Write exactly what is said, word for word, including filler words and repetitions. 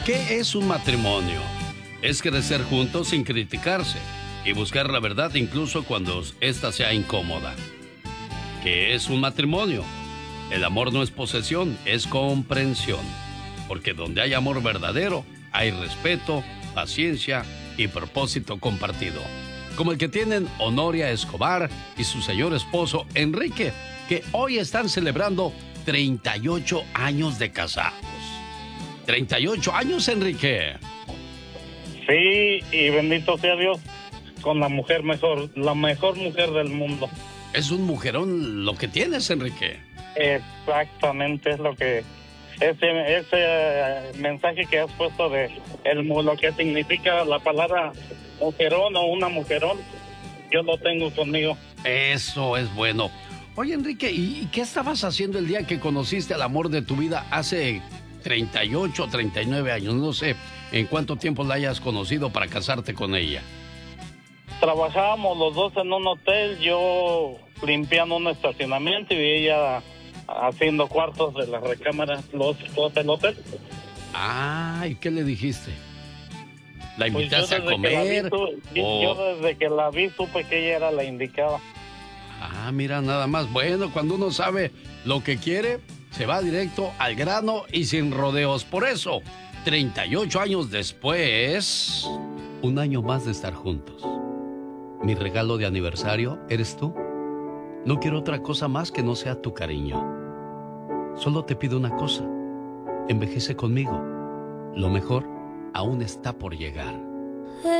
¿Qué es un matrimonio? Es crecer juntos sin criticarse y buscar la verdad incluso cuando ésta sea incómoda. ¿Qué es un matrimonio? El amor no es posesión, es comprensión. Porque donde hay amor verdadero, hay respeto, paciencia y propósito compartido. Como el que tienen Honoria Escobar y su señor esposo Enrique, que hoy están celebrando treinta y ocho años de casados. treinta y ocho años, Enrique. Sí, y bendito sea Dios, con la mujer mejor, la mejor mujer del mundo. Es un mujerón lo que tienes, Enrique. Exactamente, es lo que... Ese, ese eh, mensaje que has puesto de el, lo que significa la palabra mujerón o una mujerón, yo lo tengo conmigo. Eso es bueno. Oye, Enrique, ¿y qué estabas haciendo el día que conociste al amor de tu vida hace treinta y ocho, treinta y nueve años? No sé en cuánto tiempo la hayas conocido para casarte con ella. Trabajábamos los dos en un hotel, yo limpiando un estacionamiento y ella haciendo cuartos de las recámaras, los dos del hotel. Ah, ¿y qué le dijiste? ¿La Pues invitaste a comer? Vi, o... Yo desde que la vi supe que ella era la indicada. Ah, mira, nada más. Bueno, cuando uno sabe lo que quiere, se va directo al grano y sin rodeos. Por eso, treinta y ocho años después, un año más de estar juntos. Mi regalo de aniversario eres tú. No quiero otra cosa más que no sea tu cariño. Solo te pido una cosa. Envejece conmigo. Lo mejor aún está por llegar.